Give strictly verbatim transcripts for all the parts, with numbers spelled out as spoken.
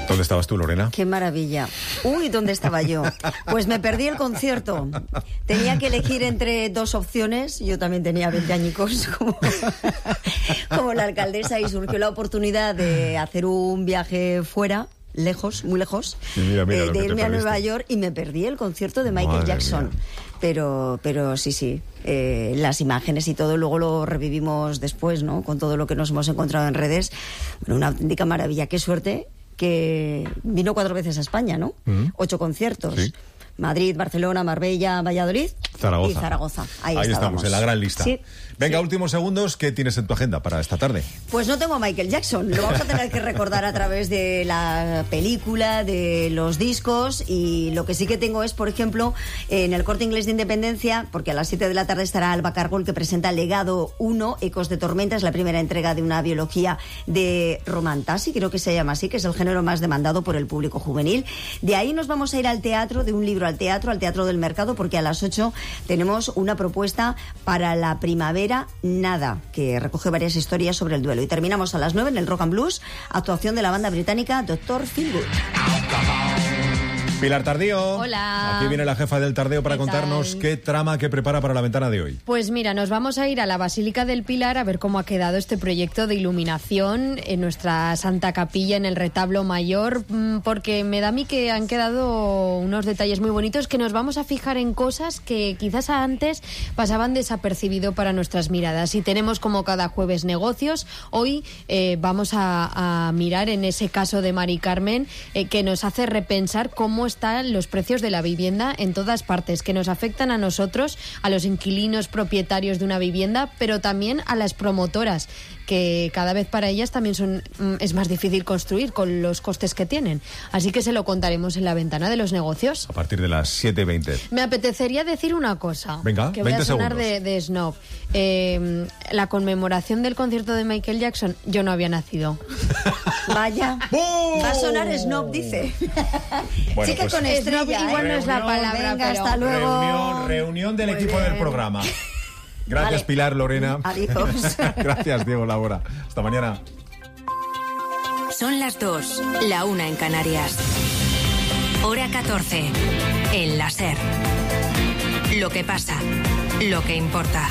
¿Dónde estabas tú, Lorena? Qué maravilla. Uy, ¿dónde estaba yo? Pues me perdí el concierto. Tenía que elegir entre dos opciones. Yo también tenía veinte añicos como, como la alcaldesa, y surgió la oportunidad de hacer un viaje fuera, lejos, muy lejos, mira, mira eh, de irme a Nueva York, y me perdí el concierto de Michael Madre Jackson. Mía. Pero, pero sí, sí, eh, las imágenes y todo, luego lo revivimos después, ¿no? Con todo lo que nos hemos encontrado en redes. Bueno, una auténtica maravilla. Qué suerte que vino cuatro veces a España, ¿no? Mm. Ocho conciertos. Sí. Madrid, Barcelona, Marbella, Valladolid Zaragoza. y Zaragoza. Ahí, Ahí estamos, en la gran lista. Sí. Venga, sí. Últimos segundos, ¿qué tienes en tu agenda para esta tarde? Pues no tengo a Michael Jackson, lo vamos a tener que recordar a través de la película, de los discos, y lo que sí que tengo es, por ejemplo, en el Corte Inglés de Independencia, porque a las siete de la tarde estará Alba Cargol, que presenta Legado uno, Ecos de Tormenta, es la primera entrega de una biología de Romantasi, creo que se llama así, que es el género más demandado por el público juvenil. De ahí nos vamos a ir al teatro, de un libro al teatro, al Teatro del Mercado, porque a las ocho tenemos una propuesta para la primavera nada, que recoge varias historias sobre el duelo. Y terminamos a las nueve en el Rock and Blues, actuación de la banda británica doctor Feelgood. Pilar Tardío. Hola. Aquí viene la jefa del Tardeo para contarnos tal? qué trama que prepara para la ventana de hoy. Pues mira, nos vamos a ir a la Basílica del Pilar a ver cómo ha quedado este proyecto de iluminación en nuestra Santa Capilla, en el retablo mayor, porque me da a mí que han quedado unos detalles muy bonitos, que nos vamos a fijar en cosas que quizás antes pasaban desapercibido para nuestras miradas. Y tenemos, como cada jueves, negocios. Hoy eh, vamos a, a mirar en ese caso de Mari Carmen, eh, que nos hace repensar cómo están los precios de la vivienda en todas partes, que nos afectan a nosotros, a los inquilinos propietarios de una vivienda, pero también a las promotoras, que cada vez para ellas también son es más difícil construir con los costes que tienen. Así que se lo contaremos en la ventana de los negocios. A partir de las siete y veinte. Me apetecería decir una cosa. Venga, que voy a sonar segundos. de, de snob. Eh, la conmemoración del concierto de Michael Jackson, yo no había nacido. Vaya. ¡Bum! Va a sonar snob, dice. Bueno, sí que pues, con estrella, igual ¿eh? no es la palabra, Venga, pero... hasta luego. Reunión, reunión del Muy equipo bien. del programa. Gracias, Vale. Pilar, Lorena. Adiós. Gracias, Diego Labora. Hasta mañana. Son las dos, la una en Canarias. Hora catorce, en la SER. Lo que pasa, lo que importa.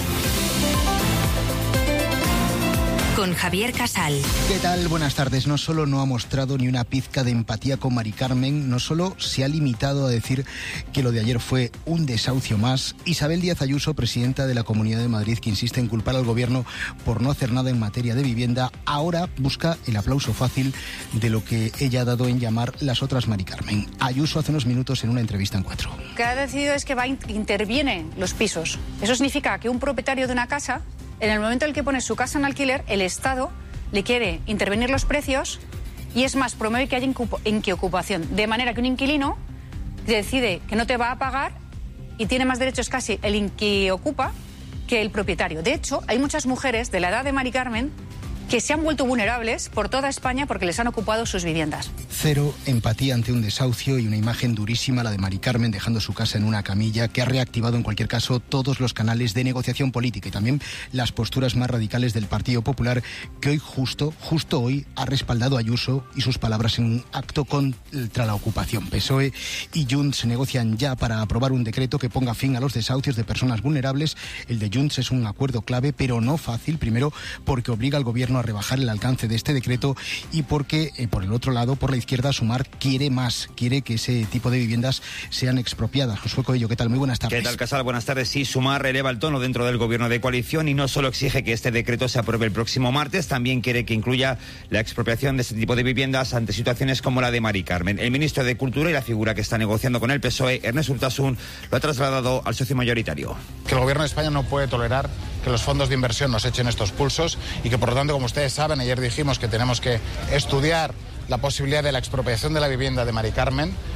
Con Javier Casal. ¿Qué tal? Buenas tardes. No solo no ha mostrado ni una pizca de empatía con Mari Carmen, no solo se ha limitado a decir que lo de ayer fue un desahucio más. Isabel Díaz Ayuso, presidenta de la Comunidad de Madrid, que insiste en culpar al gobierno por no hacer nada en materia de vivienda, ahora busca el aplauso fácil de lo que ella ha dado en llamar las otras Mari Carmen. Ayuso hace unos minutos en una entrevista en Cuatro. Lo que ha decidido es que va interviene los pisos. Eso significa que un propietario de una casa, en el momento en el que pone su casa en alquiler, el Estado le quiere intervenir los precios y, es más, promueve que haya inquiocupación. De manera que un inquilino decide que no te va a pagar y tiene más derechos casi el inquiocupa que el propietario. De hecho, hay muchas mujeres de la edad de Mari Carmen que se han vuelto vulnerables por toda España porque les han ocupado sus viviendas. Cero empatía ante un desahucio y una imagen durísima, la de Mari Carmen dejando su casa en una camilla, que ha reactivado en cualquier caso todos los canales de negociación política y también las posturas más radicales del Partido Popular, que hoy justo, justo hoy ha respaldado a Ayuso y sus palabras en un acto contra la ocupación. P S O E y Junts negocian ya para aprobar un decreto que ponga fin a los desahucios de personas vulnerables. El de Junts es un acuerdo clave, pero no fácil, primero porque obliga al gobierno a rebajar el alcance de este decreto y porque, eh, por el otro lado, por la izquierda, Sumar quiere más, quiere que ese tipo de viviendas sean expropiadas. Josué Coello, ¿qué tal? Muy buenas tardes. ¿Qué tal, Casal? Buenas tardes. Sí, Sumar eleva el tono dentro del gobierno de coalición y no solo exige que este decreto se apruebe el próximo martes, también quiere que incluya la expropiación de este tipo de viviendas ante situaciones como la de Mari Carmen. El ministro de Cultura y la figura que está negociando con el P S O E, Ernest Urtasun, lo ha trasladado al socio mayoritario. Que el gobierno de España no puede tolerar que los fondos de inversión nos echen estos pulsos y que, por lo tanto, como ustedes saben, ayer dijimos que tenemos que estudiar la posibilidad de la expropiación de la vivienda de Mari Carmen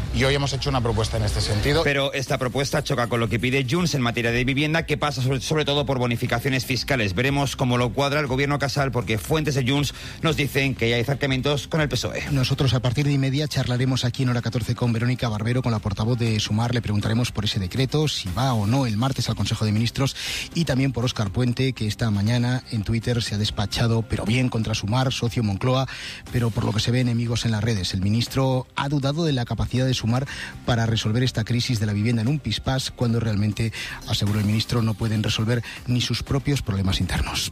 y hoy hemos hecho una propuesta en este sentido. Pero esta propuesta choca con lo que pide Junts en materia de vivienda, que pasa sobre, sobre todo por bonificaciones fiscales. Veremos cómo lo cuadra el gobierno Casal, porque fuentes de Junts nos dicen que hay acercamientos con el P S O E. Nosotros a partir de y media charlaremos aquí en Hora catorce con Verónica Barbero, con la portavoz de Sumar. Le preguntaremos por ese decreto, si va o no el martes al Consejo de Ministros, y también por Óscar Puente, que esta mañana en Twitter se ha despachado, pero bien, contra Sumar, socio Moncloa, pero por lo que se ve enemigos en las redes. El ministro ha dudado de la capacidad de Sumar para resolver esta crisis de la vivienda en un pispás, cuando realmente, aseguró el ministro, no pueden resolver ni sus propios problemas internos.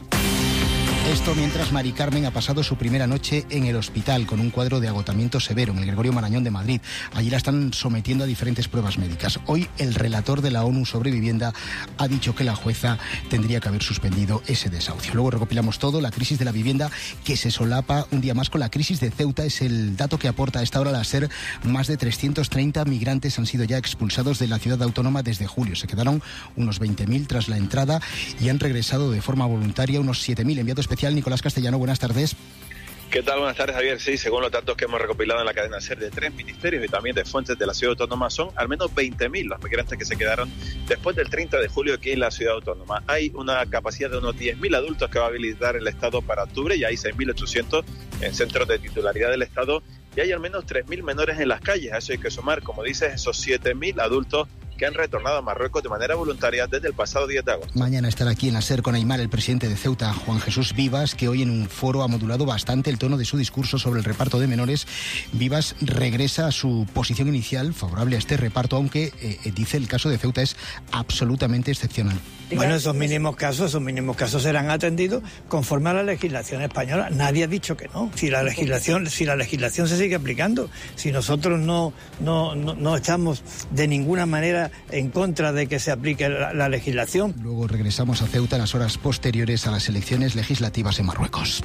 Esto mientras Mari Carmen ha pasado su primera noche en el hospital con un cuadro de agotamiento severo en el Gregorio Marañón de Madrid. Allí la están sometiendo a diferentes pruebas médicas. Hoy el relator de la ONU sobre vivienda ha dicho que la jueza tendría que haber suspendido ese desahucio. Luego recopilamos todo, la crisis de la vivienda que se solapa un día más con la crisis de Ceuta. Es el dato que aporta a esta hora la SER. Más de trescientos treinta migrantes han sido ya expulsados de la ciudad autónoma desde julio. Se quedaron unos veinte mil tras la entrada y han regresado de forma voluntaria unos siete mil. Enviado especial Nicolás Castellano, buenas tardes. ¿Qué tal? Buenas tardes, Javier. Sí, según los datos que hemos recopilado en la cadena SER de tres ministerios y también de fuentes de la ciudad autónoma, son al menos veinte mil los migrantes que se quedaron después del treinta de julio aquí en la ciudad autónoma. Hay una capacidad de unos diez mil adultos que va a habilitar el Estado para octubre, y hay seis mil ochocientos en centros de titularidad del Estado, y hay al menos tres mil menores en las calles. A eso hay que sumar, como dices, esos siete mil adultos que han retornado a Marruecos de manera voluntaria desde el pasado diez de agosto. Mañana estará aquí en la SER con Aymar el presidente de Ceuta, Juan Jesús Vivas, que hoy en un foro ha modulado bastante el tono de su discurso sobre el reparto de menores. Vivas regresa a su posición inicial favorable a este reparto, aunque eh, dice el caso de Ceuta es absolutamente excepcional. Bueno, esos mínimos casos, esos mínimos casos serán atendidos conforme a la legislación española. Nadie ha dicho que no. Si la legislación, si la legislación se sigue aplicando, si nosotros no, no, no, no estamos de ninguna manera en contra de que se aplique la, la legislación. Luego regresamos a Ceuta en las horas posteriores a las elecciones legislativas en Marruecos.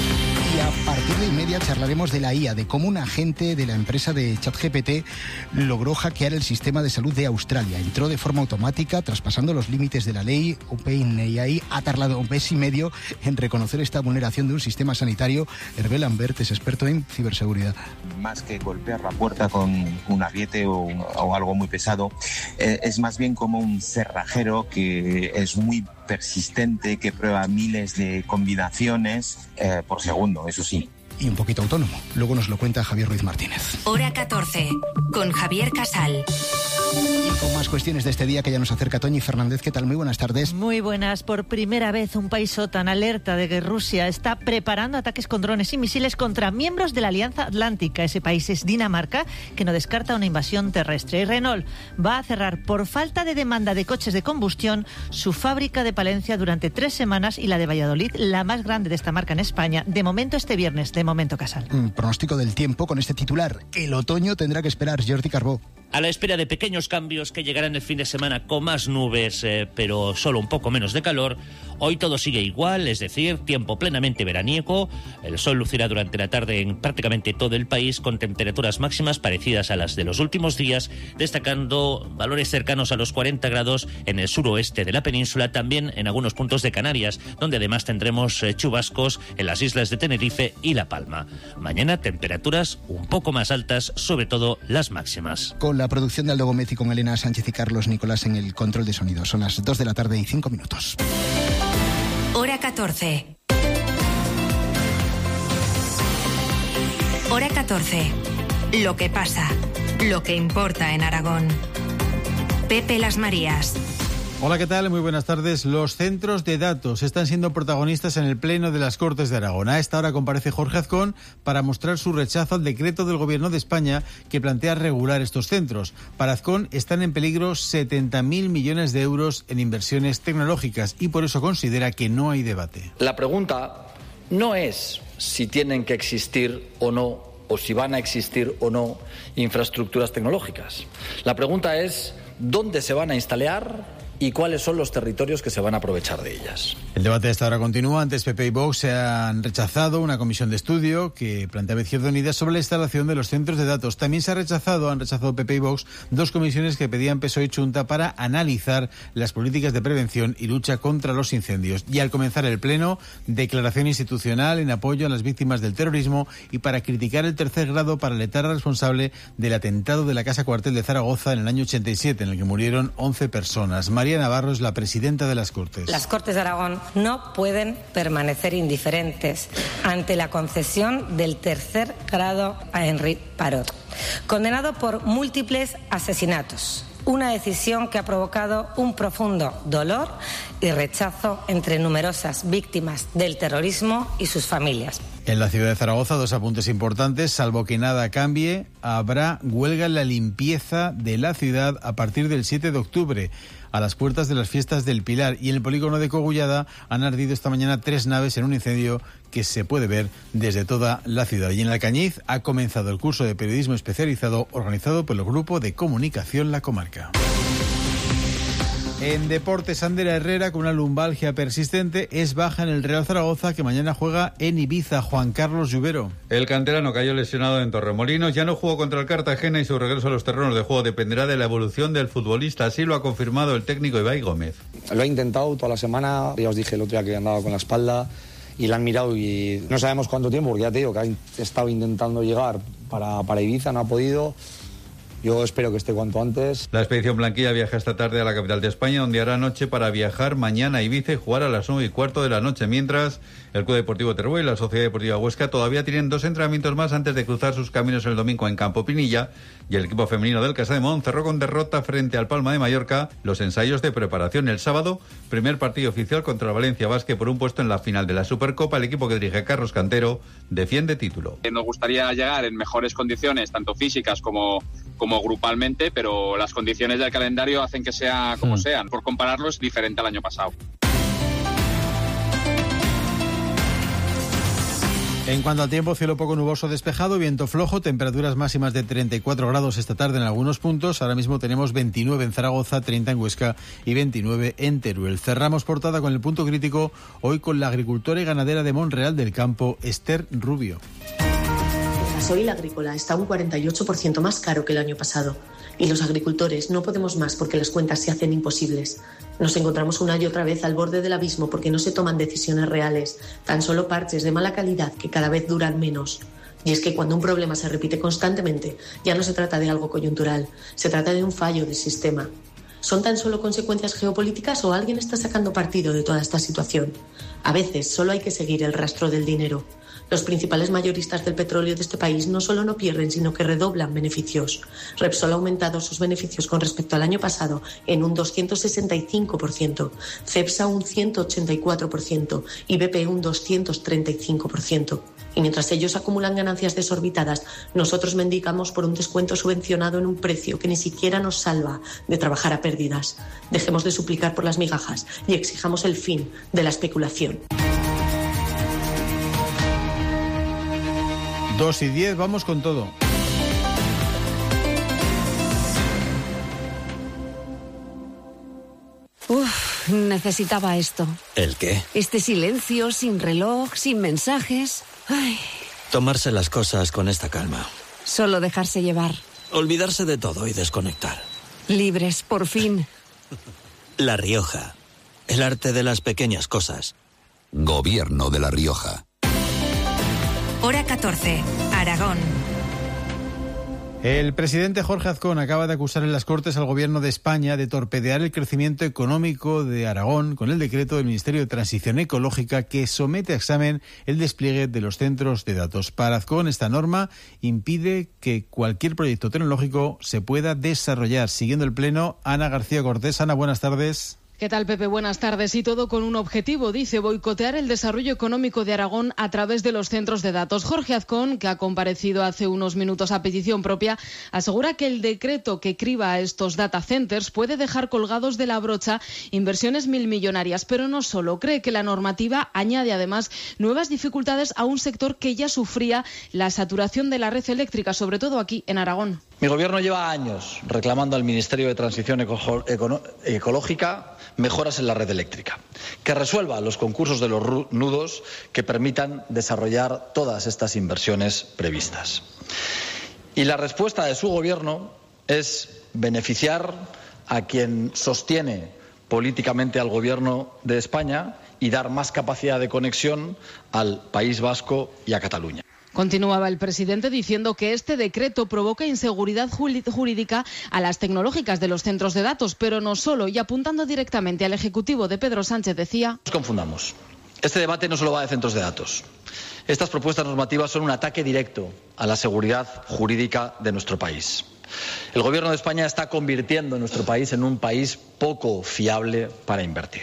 Y a partir de y media charlaremos de la I A, de cómo un agente de la empresa de ChatGPT logró hackear el sistema de salud de Australia. Entró de forma automática, traspasando los límites de la ley. OpenAI ha tardado un mes y medio en reconocer esta vulneración de un sistema sanitario. Hervé Lambert es experto en ciberseguridad. Más que golpear la puerta con un ariete o, o algo muy pesado, eh, es más bien como un cerrajero que es muy persistente, que prueba miles de combinaciones eh, por segundo, eso sí. Y un poquito autónomo. Luego nos lo cuenta Javier Ruiz Martínez. Hora catorce, con Javier Casal. Y con más cuestiones de este día que ya nos acerca Toñi Fernández. ¿Qué tal? Muy buenas tardes. Muy buenas. Por primera vez un país OTAN alerta de que Rusia está preparando ataques con drones y misiles contra miembros de la Alianza Atlántica. Ese país es Dinamarca, que no descarta una invasión terrestre. Y Renault va a cerrar por falta de demanda de coches de combustión su fábrica de Palencia durante tres semanas y la de Valladolid, la más grande de esta marca en España. De momento este viernes, de momento Casal. Un pronóstico del tiempo con este titular. El otoño tendrá que esperar. Jordi Carbó. A la espera de pequeños cambios que llegarán el fin de semana con más nubes, eh, pero solo un poco menos de calor, hoy todo sigue igual, es decir, tiempo plenamente veraniego. El sol lucirá durante la tarde en prácticamente todo el país con temperaturas máximas parecidas a las de los últimos días, destacando valores cercanos a los cuarenta grados en el suroeste de la península, también en algunos puntos de Canarias, donde además tendremos eh, chubascos en las islas de Tenerife y La Palma. Mañana temperaturas un poco más altas, sobre todo las máximas. Con la producción de Aldo Gómez y con Elena Sánchez y Carlos Nicolás en el control de sonido. Son las dos de la tarde y cinco minutos. Hora catorce. Hora catorce. Lo que pasa, lo que importa en Aragón. Pepe Las Marías. Hola, ¿qué tal? Muy buenas tardes. Los centros de datos están siendo protagonistas en el Pleno de las Cortes de Aragón. A esta hora comparece Jorge Azcón para mostrar su rechazo al decreto del Gobierno de España que plantea regular estos centros. Para Azcón están en peligro setenta mil millones de euros en inversiones tecnológicas y por eso considera que no hay debate. La pregunta no es si tienen que existir o no, o si van a existir o no infraestructuras tecnológicas. La pregunta es dónde se van a instalar, y cuáles son los territorios que se van a aprovechar de ellas. El debate hasta ahora continúa. Antes P P y Vox se han rechazado una comisión de estudio que planteaba Izquierda Unida sobre la instalación de los centros de datos. También se ha rechazado, han rechazado P P y Vox, dos comisiones que pedían P S O E y Chunta para analizar las políticas de prevención y lucha contra los incendios. Y al comenzar el pleno, declaración institucional en apoyo a las víctimas del terrorismo y para criticar el tercer grado para alertar al responsable del atentado de la Casa Cuartel de Zaragoza en el año ochenta y siete, en el que murieron once personas. María Navarro es la presidenta de las Cortes. Las Cortes de Aragón no pueden permanecer indiferentes ante la concesión del tercer grado a Henri Parot, condenado por múltiples asesinatos. Una decisión que ha provocado un profundo dolor y rechazo entre numerosas víctimas del terrorismo y sus familias. En la ciudad de Zaragoza, dos apuntes importantes. Salvo que nada cambie, habrá huelga en la limpieza de la ciudad a partir del siete de octubre, a las puertas de las fiestas del Pilar. Y en el polígono de Cogullada han ardido esta mañana tres naves en un incendio que se puede ver desde toda la ciudad. Y en Alcañiz ha comenzado el curso de periodismo especializado organizado por el Grupo de Comunicación La Comarca. En deportes, Andrea Herrera, con una lumbalgia persistente, es baja en el Real Zaragoza, que mañana juega en Ibiza. Juan Carlos Lluvero. El canterano cayó lesionado en Torremolinos, ya no jugó contra el Cartagena y su regreso a los terrenos de juego dependerá de la evolución del futbolista. Así lo ha confirmado el técnico Ibai Gómez. Lo ha intentado toda la semana, ya os dije el otro día que andaba con la espalda y la han mirado y no sabemos cuánto tiempo, porque ya te digo que ha estado intentando llegar para, para Ibiza, no ha podido. Yo espero que esté cuanto antes. La expedición blanquilla viaja esta tarde a la capital de España, donde hará noche para viajar mañana a Ibiza y jugar a las nueve y cuarto de la noche, mientras el Club Deportivo Teruel y la Sociedad Deportiva Huesca todavía tienen dos entrenamientos más antes de cruzar sus caminos el domingo en Campo Pinilla, y el equipo femenino del Casademont cerró con derrota frente al Palma de Mallorca los ensayos de preparación. El sábado, primer partido oficial contra el Valencia Basket por un puesto en la final de la Supercopa. El equipo que dirige Carlos Cantero defiende título. Nos gustaría llegar en mejores condiciones, tanto físicas como como grupalmente, pero las condiciones del calendario hacen que sea como mm. sean. Por compararlo, es diferente al año pasado. En cuanto al tiempo, cielo poco nuboso despejado, viento flojo, temperaturas máximas de treinta y cuatro grados esta tarde en algunos puntos. Ahora mismo tenemos veintinueve en Zaragoza, treinta en Huesca y veintinueve en Teruel. Cerramos portada con el punto crítico, hoy con la agricultora y ganadera de Monreal del Campo, Esther Rubio. El gasoil agrícola está un cuarenta y ocho por ciento más caro que el año pasado y los agricultores no podemos más porque las cuentas se hacen imposibles. Nos encontramos una y otra vez al borde del abismo porque no se toman decisiones reales, tan solo parches de mala calidad que cada vez duran menos. Y es que cuando un problema se repite constantemente, ya no se trata de algo coyuntural, se trata de un fallo del sistema. ¿Son tan solo consecuencias geopolíticas o alguien está sacando partido de toda esta situación? A veces solo hay que seguir el rastro del dinero. Los principales mayoristas del petróleo de este país no solo no pierden, sino que redoblan beneficios. Repsol ha aumentado sus beneficios con respecto al año pasado en un doscientos sesenta y cinco por ciento, Cepsa un ciento ochenta y cuatro por ciento y B P un doscientos treinta y cinco por ciento. Y mientras ellos acumulan ganancias desorbitadas, nosotros mendicamos por un descuento subvencionado en un precio que ni siquiera nos salva de trabajar a pérdidas. Dejemos de suplicar por las migajas y exijamos el fin de la especulación. Dos y diez, vamos con todo. Uf, necesitaba esto. ¿El qué? Este silencio, sin reloj, sin mensajes. Ay. Tomarse las cosas con esta calma. Solo dejarse llevar. Olvidarse de todo y desconectar. Libres, por fin. La Rioja. El arte de las pequeñas cosas. Gobierno de La Rioja. Hora catorce, Aragón. El presidente Jorge Azcón acaba de acusar en las Cortes al Gobierno de España de torpedear el crecimiento económico de Aragón con el decreto del Ministerio de Transición Ecológica que somete a examen el despliegue de los centros de datos. Para Azcón, esta norma impide que cualquier proyecto tecnológico se pueda desarrollar. Siguiendo el pleno, Ana García Cortés. Ana, buenas tardes. ¿Qué tal, Pepe? Buenas tardes. Y todo con un objetivo, dice, boicotear el desarrollo económico de Aragón a través de los centros de datos. Jorge Azcón, que ha comparecido hace unos minutos a petición propia, asegura que el decreto que criba a estos data centers puede dejar colgados de la brocha inversiones milmillonarias, pero no solo. Cree que la normativa añade además nuevas dificultades a un sector que ya sufría la saturación de la red eléctrica, sobre todo aquí en Aragón. Mi gobierno lleva años reclamando al Ministerio de Transición Eco- Eco- Ecológica mejoras en la red eléctrica, que resuelva los concursos de los nudos que permitan desarrollar todas estas inversiones previstas. Y la respuesta de su gobierno es beneficiar a quien sostiene políticamente al gobierno de España y dar más capacidad de conexión al País Vasco y a Cataluña. Continuaba el presidente diciendo que este decreto provoca inseguridad jurídica a las tecnológicas de los centros de datos, pero no solo, y apuntando directamente al ejecutivo de Pedro Sánchez decía: No nos confundamos. Este debate no solo va de centros de datos. Estas propuestas normativas son un ataque directo a la seguridad jurídica de nuestro país. El Gobierno de España está convirtiendo nuestro país en un país poco fiable para invertir.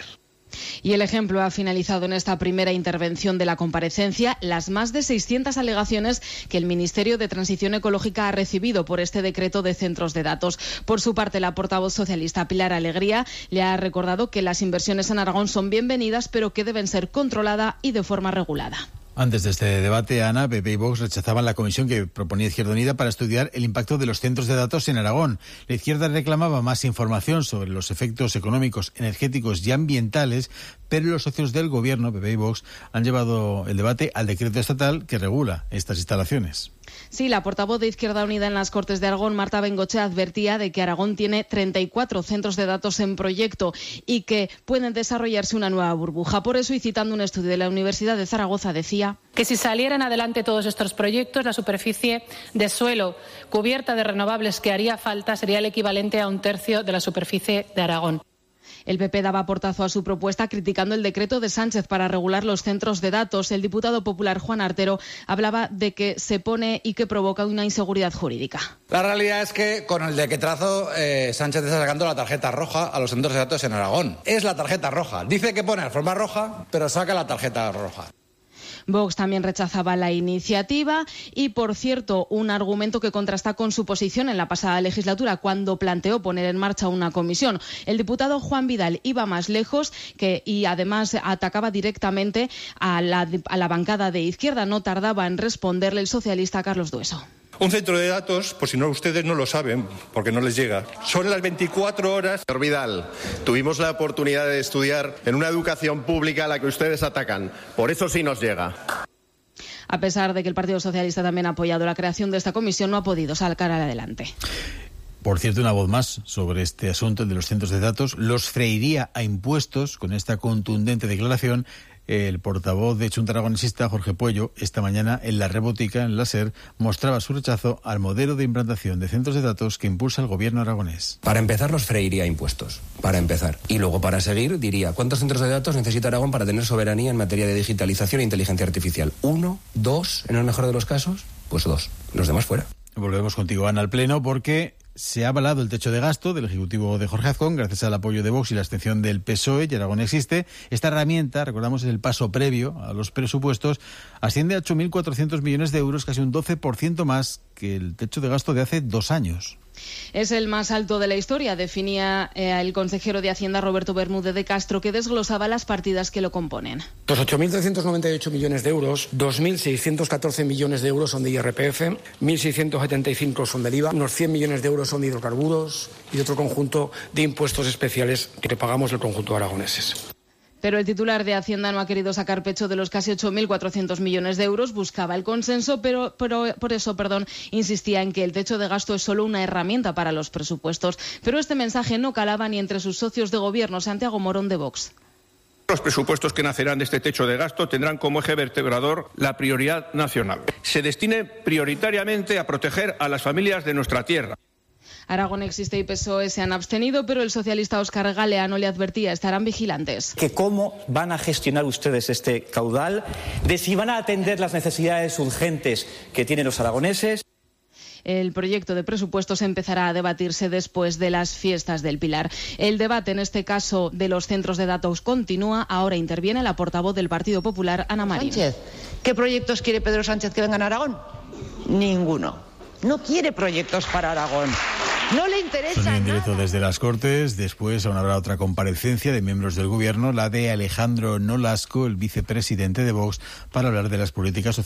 Y el ejemplo ha finalizado en esta primera intervención de la comparecencia las más de seiscientas alegaciones que el Ministerio de Transición Ecológica ha recibido por este decreto de centros de datos. Por su parte, la portavoz socialista Pilar Alegría le ha recordado que las inversiones en Aragón son bienvenidas, pero que deben ser controladas y de forma regulada. Antes de este debate, Ana, P P y Vox rechazaban la comisión que proponía Izquierda Unida para estudiar el impacto de los centros de datos en Aragón. La izquierda reclamaba más información sobre los efectos económicos, energéticos y ambientales, pero los socios del Gobierno, P P y Vox, han llevado el debate al decreto estatal que regula estas instalaciones. Sí, la portavoz de Izquierda Unida en las Cortes de Aragón, Marta Bengochea, advertía de que Aragón tiene treinta y cuatro centros de datos en proyecto y que pueden desarrollarse una nueva burbuja. Por eso, y citando un estudio de la Universidad de Zaragoza, decía que si salieran adelante todos estos proyectos, la superficie de suelo cubierta de renovables que haría falta sería el equivalente a un tercio de la superficie de Aragón. El P P daba portazo a su propuesta criticando el decreto de Sánchez para regular los centros de datos. El diputado popular Juan Artero hablaba de que se pone y que provoca una inseguridad jurídica. La realidad es que con el decretazo eh, Sánchez está sacando la tarjeta roja a los centros de datos en Aragón. Es la tarjeta roja. Dice que pone alfombra roja, pero saca la tarjeta roja. Vox también rechazaba la iniciativa y, por cierto, un argumento que contrasta con su posición en la pasada legislatura cuando planteó poner en marcha una comisión. El diputado Juan Vidal iba más lejos que, y además atacaba directamente a la, a la bancada de Izquierda. No tardaba en responderle el socialista Carlos Dueso. Un centro de datos, por si no ustedes no lo saben, porque no les llega, son las veinticuatro horas. Señor Vidal, tuvimos la oportunidad de estudiar en una educación pública a la que ustedes atacan. Por eso sí nos llega. A pesar de que el Partido Socialista también ha apoyado la creación de esta comisión, no ha podido sacar adelante. Por cierto, una voz más sobre este asunto de los centros de datos. Los freiría a impuestos con esta contundente declaración. El portavoz de Chunta Aragonesista, Jorge Puello, esta mañana en la Rebotica, en la SER, mostraba su rechazo al modelo de implantación de centros de datos que impulsa el gobierno aragonés. Para empezar, los freiría impuestos, para empezar. Y luego, para seguir, diría, ¿cuántos centros de datos necesita Aragón para tener soberanía en materia de digitalización e inteligencia artificial? ¿Uno? ¿Dos? En el mejor de los casos, pues dos. Los demás fuera. Volvemos contigo, Ana, al Pleno, porque se ha avalado el techo de gasto del Ejecutivo de Jorge Azcón gracias al apoyo de Vox y la abstención del P S O E, y Aragón existe. Esta herramienta, recordamos, es el paso previo a los presupuestos, asciende a ocho mil cuatrocientos millones de euros, casi un doce por ciento más que el techo de gasto de hace dos años. Es el más alto de la historia, definía eh, el consejero de Hacienda Roberto Bermúdez de Castro, que desglosaba las partidas que lo componen. Los ocho mil trescientos noventa y ocho millones de euros, dos mil seiscientos catorce millones de euros son de I R P F, mil seiscientos setenta y cinco son del I V A, unos cien millones de euros son de hidrocarburos y otro conjunto de impuestos especiales que pagamos el conjunto de aragoneses. Pero el titular de Hacienda no ha querido sacar pecho de los casi ocho mil cuatrocientos millones de euros, buscaba el consenso, pero, pero por eso perdón, insistía en que el techo de gasto es solo una herramienta para los presupuestos. Pero este mensaje no calaba ni entre sus socios de gobierno. Santiago Morón de Vox. Los presupuestos que nacerán de este techo de gasto tendrán como eje vertebrador la prioridad nacional. Se destine prioritariamente a proteger a las familias de nuestra tierra. Aragón existe y P S O E se han abstenido, pero el socialista Óscar Galeano le advertía, estarán vigilantes. Que cómo van a gestionar ustedes este caudal, de si van a atender las necesidades urgentes que tienen los aragoneses. El proyecto de presupuestos empezará a debatirse después de las fiestas del Pilar. El debate, en este caso, de los centros de datos continúa. Ahora interviene la portavoz del Partido Popular, Ana Marín. Sánchez. ¿Qué proyectos quiere Pedro Sánchez que vengan a Aragón? Ninguno. No quiere proyectos para Aragón. No le interesa Son en directo nada. desde las Cortes. Después aún habrá otra comparecencia de miembros del Gobierno, la de Alejandro Nolasco, el vicepresidente de Vox, para hablar de las políticas sociales